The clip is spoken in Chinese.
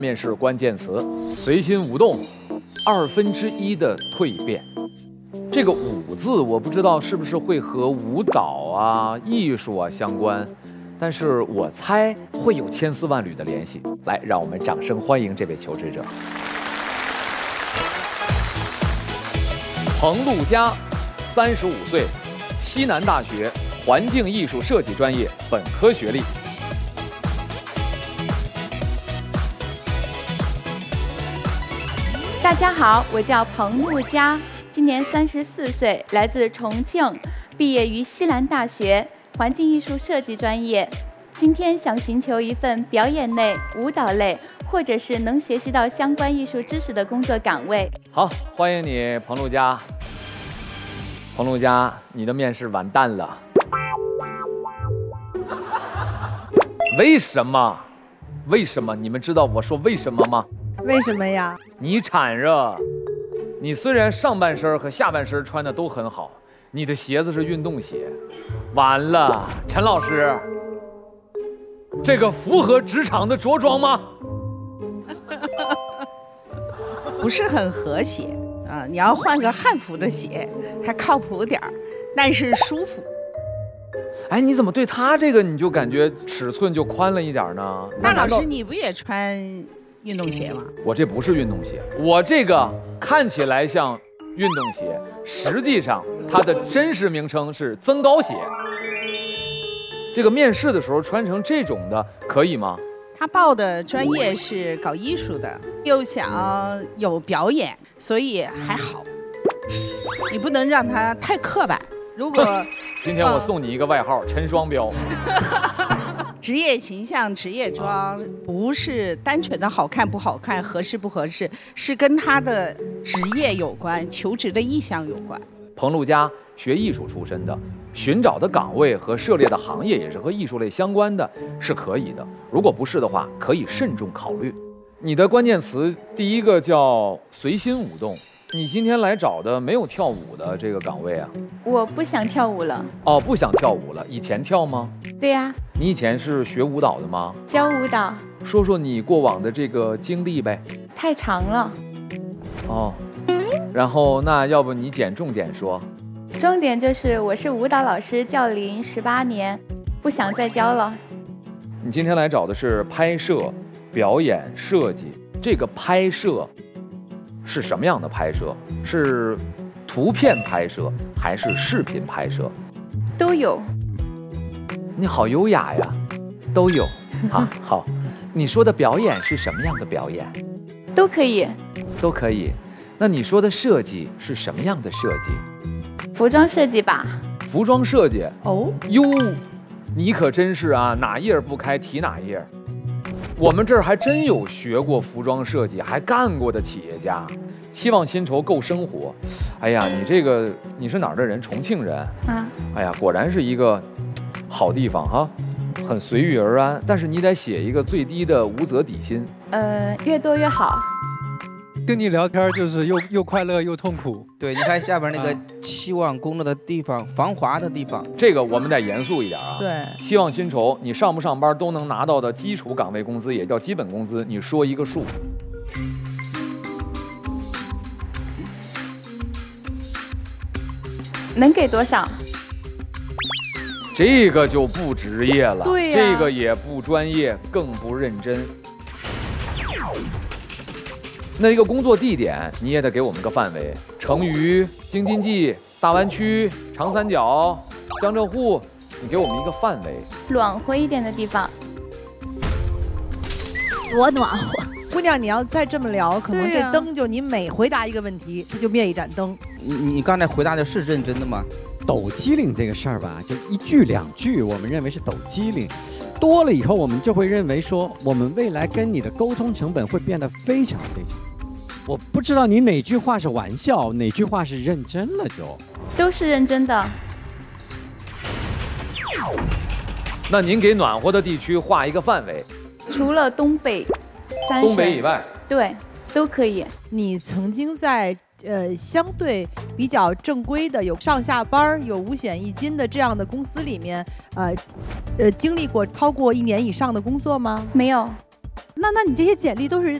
面试关键词：随心舞动，1/2的蜕变。这个舞字我不知道是不是会和舞蹈啊、艺术啊相关，但是我猜会有千丝万缕的联系。来，让我们掌声欢迎这位求职者。彭陆佳，35岁，西南大学环境艺术设计专业本科学历。 大家好，我叫彭陆佳，今年34岁，来自重庆，毕业于西南大学环境艺术设计专业。今天想寻求一份表演类、舞蹈类，或者是能学习到相关艺术知识的工作岗位。 好，欢迎你，彭陆佳。彭陆佳，你的面试完蛋了。为什么？为什么？你们知道我说为什么吗？ 为什么呀？ 你铲着，你虽然上半身和下半身穿的都很好，你的鞋子是运动鞋。完了，陈老师，这个符合职场的着装吗？ 不是很和谐啊！你要换个汉服的鞋，还靠谱点儿，但是舒服。 哎，你怎么对他这个你就感觉尺寸就宽了一点呢？ 那老师你不也穿运动鞋吗？ 我这不是运动鞋，我这个看起来像运动鞋，实际上它的真实名称是增高鞋。这个面试的时候穿成这种的可以吗？ 他报的专业是搞艺术的，又想有表演，所以还好。你不能让他太刻板。如果今天我送你一个外号，陈双标。 职业形象、职业装不是单纯的好看不好看、合适不合适，是跟他的职业有关、求职的意向有关。 彭陆佳学艺术出身的，寻找的岗位和涉猎的行业也是和艺术类相关的，是可以的。如果不是的话，可以慎重考虑。你的关键词第一个叫随心舞动，你今天来找的没有跳舞的这个岗位啊？ 我不想跳舞了。 哦，不想跳舞了。以前跳吗？ 对呀。 你以前是学舞蹈的吗？ 教舞蹈。 说说你过往的这个经历呗。 太长了。 哦，然后那要不你捡重点说。 重点就是我是舞蹈老师，教龄18年，不想再教了。 你今天来找的是拍摄、表演、设计。这个拍摄是什么样的拍摄？是图片拍摄还是视频拍摄？ 都有。 你好优雅呀，都有啊。好，你说的表演是什么样的表演？ 都可以。 都可以。那你说的设计是什么样的设计？ 服装设计吧。 服装设计哦哟，你可真是啊，哪页不开提哪页。我们这儿还真有学过服装设计还干过的企业家，期望薪酬够生活。哎呀，你是哪儿的人？重庆人啊？哎呀，果然是一个好地方哈，很随遇而安。但是你得写一个最低的无责底薪。 越多越好。 跟你聊天就是又快乐又痛苦。 对，你看下边那个期望工作的地方，繁华的地方， 这个我们得严肃一点啊。 对， 希望薪酬，你上不上班都能拿到的基础岗位工资，也叫基本工资，你说一个数。 能给多少？ 这个就不职业了， 对呀， 这个也不专业，更不认真。那一个工作地点你也得给我们个范围，成渝、京津冀、大湾区、长三角、江浙沪，你给我们一个范围。 暖和一点的地方。 多暖和！ 姑娘，你要再这么聊，可能这灯就你每回答一个问题，它就灭一盏灯。 你刚才回答的是认真的吗？ 抖机灵这个事儿吧，就一句两句，我们认为是抖机灵。多了以后，我们就会认为说，我们未来跟你的沟通成本会变得非常非常。我不知道你哪句话是玩笑，哪句话是认真了就。 都是认真的。 那您给暖和的地区画一个范围。 除了东北、三省， 东北以外， 对，都可以。 你曾经在相对比较正规的有上下班有五险一金的这样的公司里面，经历过超过1年以上的工作吗？ 没有。 那你这些简历都是